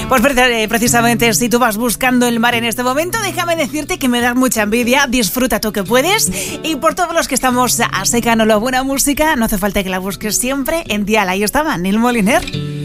Pues precisamente si tú vas buscando el mar en este momento, déjame decirte que me da mucha envidia. Disfruta tú que puedes. Y por todos los que estamos a secano la buena música, no hace falta que la busques siempre en Dial. Ahí estaba Neil Moliner.